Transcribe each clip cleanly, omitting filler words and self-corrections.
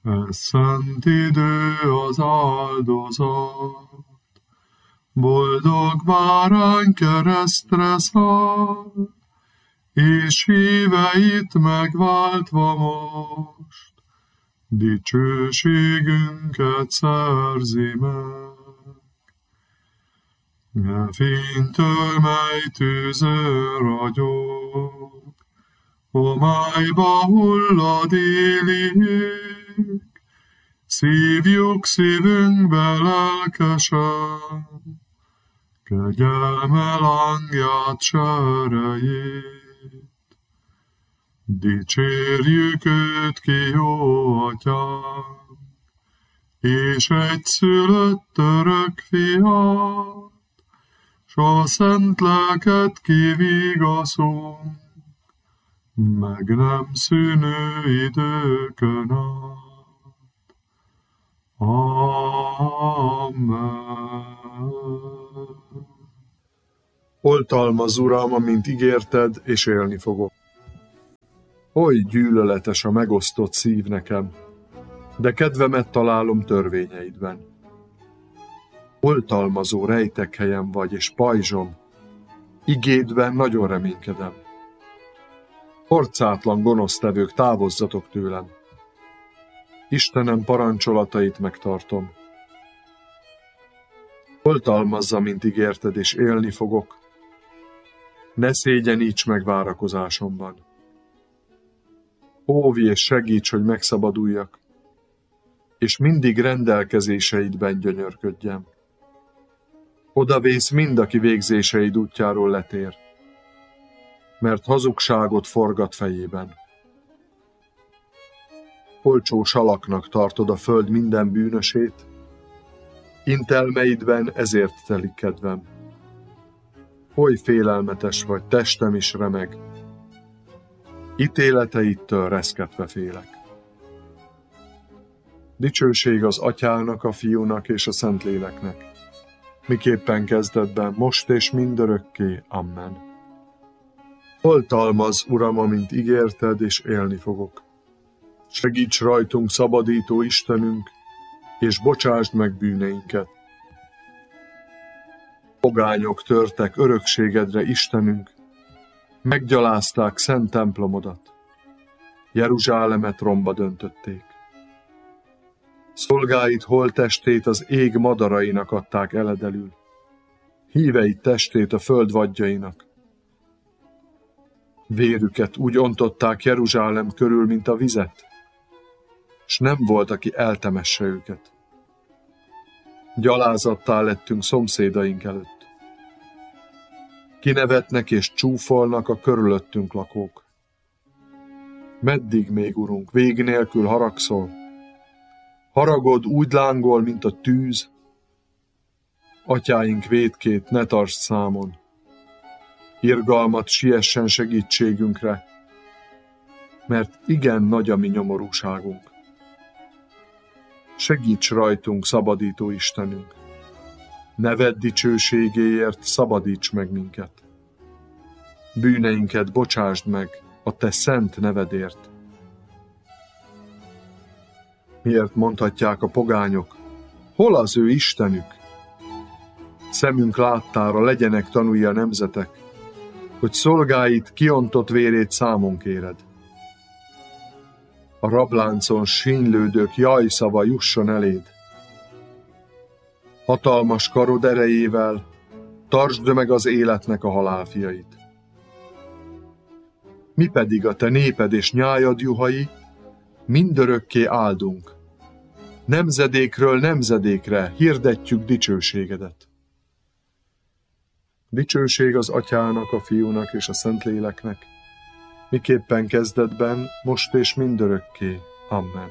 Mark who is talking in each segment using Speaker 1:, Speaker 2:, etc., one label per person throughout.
Speaker 1: Szent idő az áldozat, boldog bárány keresztre száll, és híveit megváltva most, dicsőségünket szerzi meg. Fénytől, mely tűzön ragyog, homályba hullad éli ég, szívjuk szívünkbe lelkesen, kegyelme lángját serejét. Dicsérjük őt ki, jó atyánk, és egyszülött örök fiát, s a szent lelket kivigaszunk, meg nem szűnő időkön át. Amen.
Speaker 2: Oltalmazz, Uram, amint ígérted, és élni fogok. Oly gyűlöletes a megosztott szív nekem, de kedvemet találom törvényeidben. Oltalmazó rejtekhelyem vagy, és pajzsom, igédben nagyon reménykedem. Orcátlan gonosztevők, távozzatok tőlem. Istenem parancsolatait megtartom. Oltalmazza, mint ígérted, és élni fogok. Ne szégyeníts meg várakozásomban. Óvj és segíts, hogy megszabaduljak, és mindig rendelkezéseidben gyönyörködjem. Odavész mind, aki végzéseid útjáról letér, mert hazugságot forgat fejében. Olcsó salaknak tartod a föld minden bűnösét, intelmeidben ezért telik kedvem. Oly félelmetes vagy, testem is remeg, ítéleteidtől reszketve félek. Dicsőség az Atyának, a Fiúnak és a Szentléleknek, miképpen kezdetben, most és mindörökké. Amen. Oltalmazz, Uram, amint ígérted, és élni fogok. Segíts rajtunk, szabadító Istenünk, és bocsásd meg bűneinket. Pogányok törtek örökségedre, Istenünk, meggyalázták szent templomodat, Jeruzsálemet romba döntötték. Szolgáid holttestét az ég madarainak adták eledelül, híveid testét a föld vadjainak. Vérüket úgy ontották Jeruzsálem körül, mint a vizet, s nem volt, aki eltemesse őket. Gyalázattá lettünk szomszédaink előtt. Kinevetnek és csúfolnak a körülöttünk lakók. Meddig még, Urunk, vég nélkül haragszol? Haragod úgy lángol, mint a tűz. Atyáink vétkét ne tartsd számon. Irgalmat siessen segítségünkre, mert igen nagy a mi nyomorúságunk. Segíts rajtunk, szabadító Istenünk! Neved dicsőségéért szabadíts meg minket! Bűneinket bocsásd meg a te szent nevedért! Miért mondhatják a pogányok, hol az ő Istenük? Szemünk láttára legyenek tanulja a nemzetek, hogy szolgáid kiontott vérét számon kéred. A rabláncon sínylődők jajszava jusson eléd. Hatalmas karod erejével tartsd meg az életnek a halálfiait. Mi pedig a te néped és nyájad juhai mindörökké áldunk. Nemzedékről nemzedékre hirdetjük dicsőségedet. Dicsőség az Atyának, a Fiúnak és a Szentléleknek, miképpen kezdetben, most és mindörökké. Amen.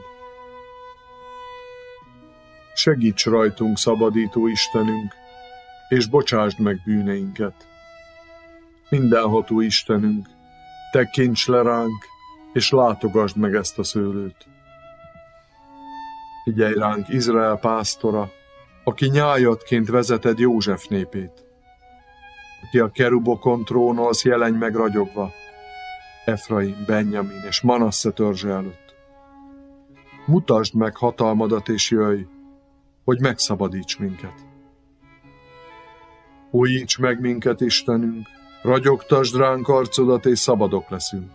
Speaker 2: Segíts rajtunk, szabadító Istenünk, és bocsásd meg bűneinket. Mindenható Istenünk, tekints le ránk, és látogasd meg ezt a szőlőt. Figyelj ránk, Izrael pásztora, aki nyájadként vezeted József népét. Aki a kerubokon trónolsz, jelenj meg ragyogva, Efraim, Benjamin és Manasse törzse előtt. mutasd meg hatalmadat és jöjj, hogy megszabadíts minket. Újíts meg minket, Istenünk, ragyogtasd ránk arcodat, és szabadok leszünk.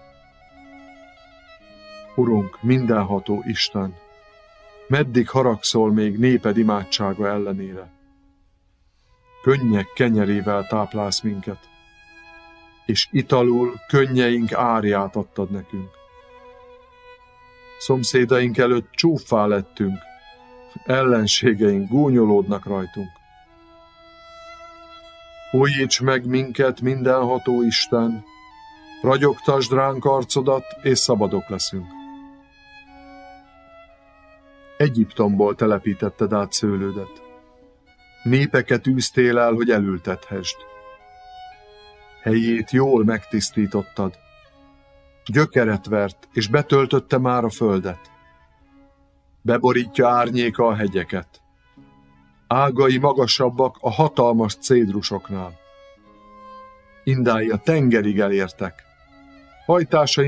Speaker 2: Urunk, mindenható Isten, meddig haragszol még néped imádsága ellenére? Könnyek kenyerével táplálsz minket, és italul könnyeink árját adtad nekünk. Szomszédaink előtt csúffá lettünk, ellenségeink gúnyolódnak rajtunk. Újíts meg minket, mindenható Isten, ragyogtasd ránk arcodat, és szabadok leszünk. Egyiptomból telepítetted át szőlődet. Népeket űztél el, hogy elültethesd. Helyét jól megtisztítottad. Gyökeret vert, és betöltötte már a földet. Beborítja árnyéka a hegyeket. Ágai magasabbak a hatalmas cédrusoknál. Indái a tengerig elértek. Hajtásai